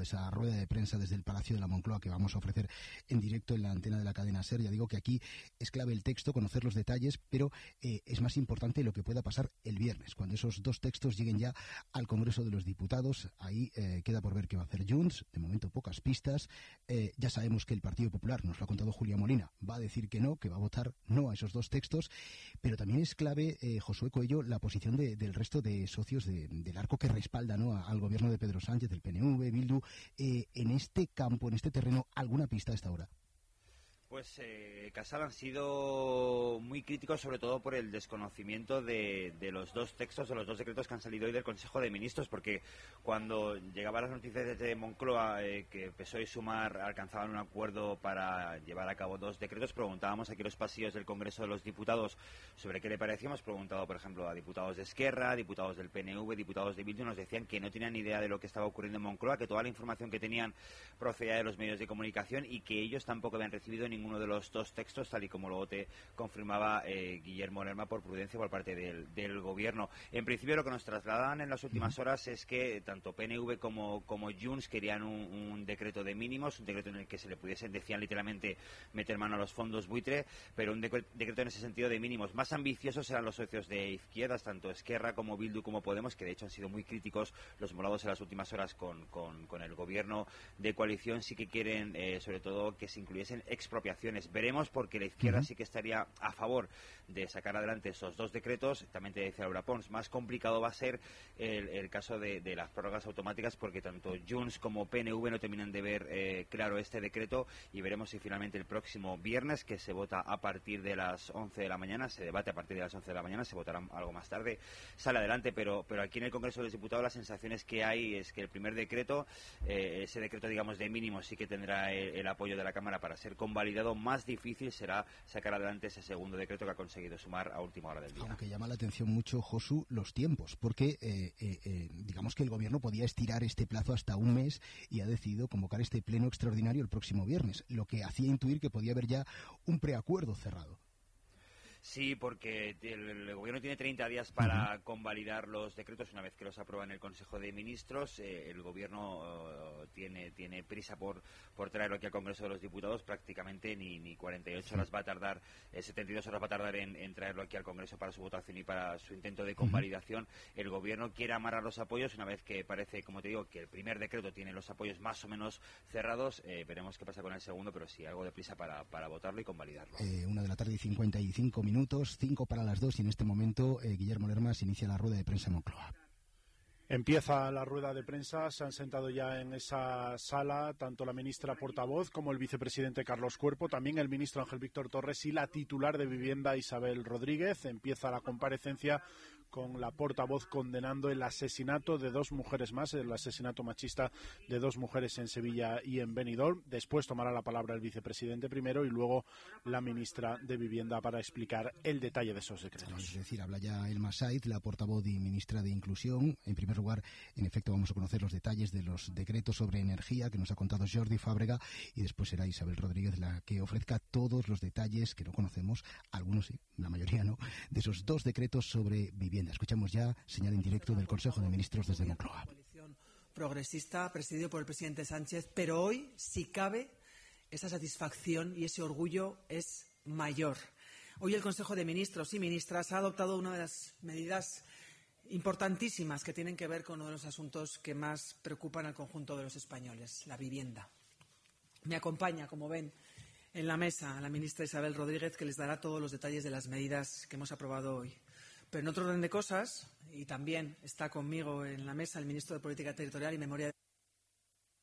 esa rueda de prensa desde el Palacio de la Moncloa que vamos a ofrecer en directo en la antena de la cadena SER. Ya digo que aquí es clave el texto, conocer los detalles, pero es más importante lo que pueda pasar el viernes, cuando esos dos textos lleguen ya al Congreso de los Diputados. Ahí queda por ver qué va a hacer Junts. De momento pocas pistas. Ya sabemos que el Partido Popular, nos lo ha contado Julia Molina, va a decir que no, que va a votar no a esos dos textos, pero también es clave, Josué Coello, la posición del resto de socios del arco que respalda, ¿no?, al gobierno de Pedro Sánchez, del PNV, Bildu. En este campo, en este terreno, ¿alguna pista a esta hora? Pues Casal han sido muy críticos, sobre todo por el desconocimiento de los dos textos, de los dos decretos que han salido hoy del Consejo de Ministros, porque cuando llegaban las noticias desde Moncloa que PSOE y Sumar alcanzaban un acuerdo para llevar a cabo dos decretos, preguntábamos aquí en los pasillos del Congreso de los Diputados sobre qué le parecía. Hemos preguntado, por ejemplo, a diputados de Esquerra, diputados del PNV, diputados de Bildu, nos decían que no tenían ni idea de lo que estaba ocurriendo en Moncloa, que toda la información que tenían procedía de los medios de comunicación y que ellos tampoco habían recibido ninguno de los dos textos, tal y como luego te confirmaba Guillermo Lerma, por prudencia por parte del gobierno. En principio, lo que nos trasladan en las últimas horas es que tanto PNV como Junts querían un decreto de mínimos, un decreto en el que se le pudiesen, decían literalmente, meter mano a los fondos buitre, pero un decreto en ese sentido de mínimos. Más ambiciosos eran los socios de izquierdas, tanto Esquerra como Bildu como Podemos, que de hecho han sido muy críticos los molados en las últimas horas con el gobierno de coalición. Sí que quieren, sobre todo, que se incluyesen expropiaciones. Veremos, porque la izquierda sí que estaría a favor de sacar adelante esos dos decretos. También te decía Laura Pons, más complicado va a ser el caso de las prórrogas automáticas, porque tanto Junts como PNV no terminan de ver claro este decreto, y veremos si finalmente el próximo viernes, que se vota a partir de las 11 de la mañana, se debate a partir de las 11 de la mañana, se votará algo más tarde, sale adelante, pero aquí en el Congreso de los Diputados las sensaciones que hay es que el primer decreto, ese decreto, digamos, de mínimos, sí que tendrá el apoyo de la Cámara para ser convalidado. Más difícil será sacar adelante ese segundo decreto que ha conseguido Sumar a última hora del día. Aunque llama la atención mucho, Josu, los tiempos, porque digamos que el gobierno podía estirar este plazo hasta un mes y ha decidido convocar este pleno extraordinario el próximo viernes, lo que hacía intuir que podía haber ya un preacuerdo cerrado. Sí, porque el gobierno tiene 30 días para convalidar los decretos una vez que los aprueba en el Consejo de Ministros. El gobierno tiene prisa por traerlo aquí al Congreso de los Diputados. Prácticamente ni 48 horas va a tardar, 72 horas va a tardar en traerlo aquí al Congreso para su votación y para su intento de convalidación. El gobierno quiere amarrar los apoyos una vez que parece, como te digo, que el primer decreto tiene los apoyos más o menos cerrados. Veremos qué pasa con el segundo, pero sí, algo de prisa para votarlo y convalidarlo. 1:55 PM, 5 para las 2, y en este momento Guillermo Lerma se inicia la rueda de prensa en Moncloa. Empieza la rueda de prensa, se han sentado ya en esa sala tanto la ministra portavoz como el vicepresidente Carlos Cuerpo, también el ministro Ángel Víctor Torres y la titular de Vivienda Isabel Rodríguez. Empieza la comparecencia con la portavoz condenando el asesinato de dos mujeres más, el asesinato machista de dos mujeres en Sevilla y en Benidorm. Después tomará la palabra el vicepresidente primero y luego la ministra de Vivienda para explicar el detalle de esos decretos. Es decir, habla ya Elma Said, la portavoz y ministra de Inclusión. En primer lugar, en efecto, vamos a conocer los detalles de los decretos sobre energía que nos ha contado Jordi Fábrega, y después será Isabel Rodríguez la que ofrezca todos los detalles que no conocemos, algunos sí, la mayoría no, de esos dos decretos sobre vivienda. Escuchamos ya señal en directo del Consejo de Ministros desde Moncloa. Coalición progresista presidido por el presidente Sánchez, pero hoy, si cabe, esa satisfacción y ese orgullo es mayor. Hoy el Consejo de Ministros y Ministras ha adoptado una de las medidas importantísimas que tienen que ver con uno de los asuntos que más preocupan al conjunto de los españoles, la vivienda. Me acompaña, como ven, en la mesa la ministra Isabel Rodríguez, que les dará todos los detalles de las medidas que hemos aprobado hoy. Pero en otro orden de cosas, y también está conmigo en la mesa el ministro de Política Territorial y Memoria